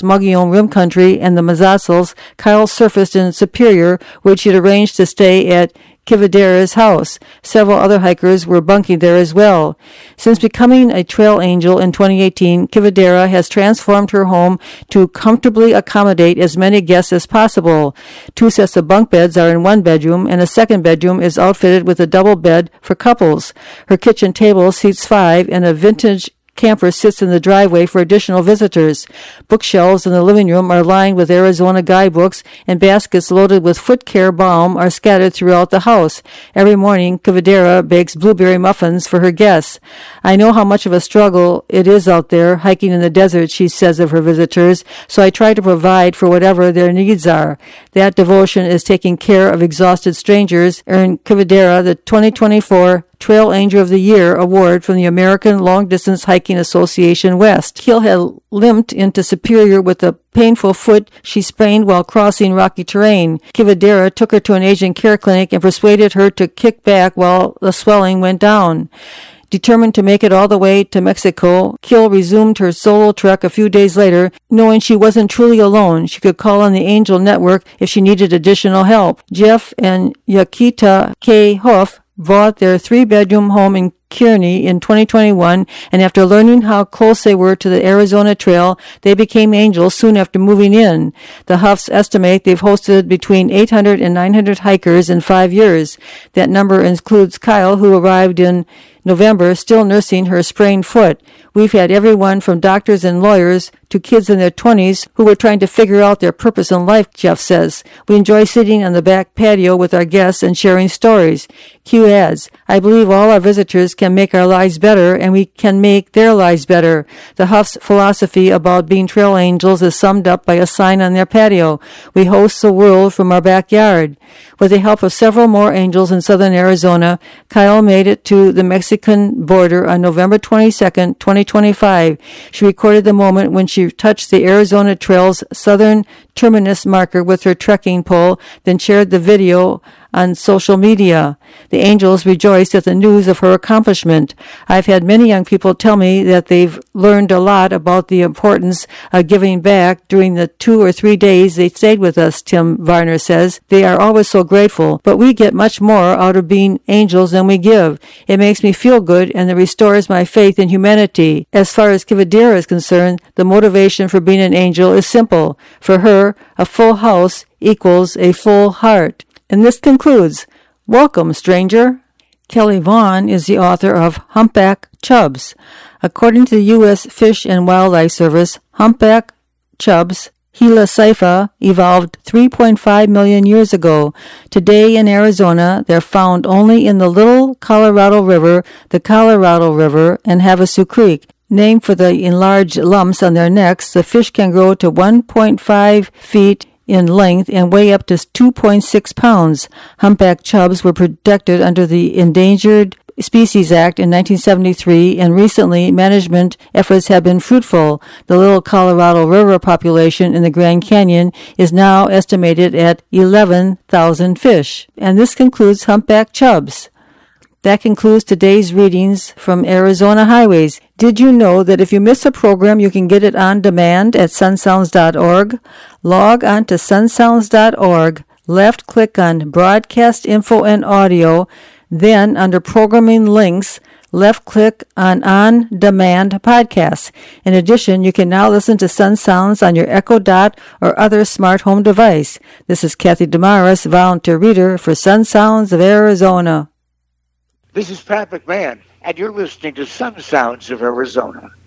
Mogollon Rim Country and the Mazatls, Kyle surfaced in Superior, which he'd arranged to stay at Quivadera's house. Several other hikers were bunking there as well. Since becoming a trail angel in 2018, Quivadera has transformed her home to comfortably accommodate as many guests as possible. 2 sets of bunk beds are in one bedroom, and a second bedroom is outfitted with a double bed for couples. Her kitchen table seats 5, and a vintage camper sits in the driveway for additional visitors. Bookshelves in the living room are lined with Arizona guidebooks, and baskets loaded with foot care balm are scattered throughout the house. Every morning, Quivadera bakes blueberry muffins for her guests. I know how much of a struggle it is out there hiking in the desert, she says of her visitors, so I try to provide for whatever their needs are. That devotion is taking care of exhausted strangers, earned Quivadera the 2024 Trail Angel of the Year award from the American Long Distance Hiking Association West. Keel had limped into Superior with a painful foot she sprained while crossing rocky terrain. Quivadera took her to an aging care clinic and persuaded her to kick back while the swelling went down. Determined to make it all the way to Mexico, Keel resumed her solo trek a few days later, knowing she wasn't truly alone. She could call on the Angel Network if she needed additional help. Jeff and Yaquita K. Huff bought their 3-bedroom home in Kearney in 2021, and after learning how close they were to the Arizona Trail, they became angels soon after moving in. The Huffs estimate they've hosted between 800 and 900 hikers in 5 years. That number includes Kyle, who arrived in November, still nursing her sprained foot. We've had everyone from doctors and lawyers to kids in their 20s who were trying to figure out their purpose in life, Jeff says. We enjoy sitting on the back patio with our guests and sharing stories. Q adds, I believe all our visitors can make our lives better, and we can make their lives better. The Huff's philosophy about being trail angels is summed up by a sign on their patio. We host the world from our backyard. With the help of several more angels in southern Arizona, Kyle made it to the Mexican border on November 22nd, 2025. She recorded the moment when she touched the Arizona Trail's southern terminus marker with her trekking pole, then shared the video on social media. The angels rejoiced at the news of her accomplishment. I've had many young people tell me that they've learned a lot about the importance of giving back during the 2 or 3 days they stayed with us, Tim Varner says. They are always so grateful, but we get much more out of being angels than we give. It makes me feel good, and it restores my faith in humanity. As far as Quivadera is concerned, the motivation for being an angel is simple. For her, a full house equals a full heart. And this concludes, Welcome, Stranger. Kelly Vaughn is the author of Humpback Chubs. According to the U.S. Fish and Wildlife Service, humpback chubs, Gila saifa, evolved 3.5 million years ago. Today in Arizona, they're found only in the Little Colorado River, the Colorado River, and Havasu Creek. Named for the enlarged lumps on their necks, the fish can grow to 1.5 feet in length and weigh up to 2.6 pounds. Humpback chubs were protected under the Endangered Species Act in 1973, and recently management efforts have been fruitful. The Little Colorado River population in the Grand Canyon is now estimated at 11,000 fish. And this concludes Humpback Chubs. That concludes today's readings from Arizona Highways. Did you know that if you miss a program, you can get it on demand at sunsounds.org? Log on to sunsounds.org, left-click on Broadcast Info and Audio, then under Programming Links, left-click on Demand Podcasts. In addition, you can now listen to Sun Sounds on your Echo Dot or other smart home device. This is Kathy Damaris, volunteer reader for Sun Sounds of Arizona. This is Pat McMahon, and you're listening to Sun Sounds of Arizona.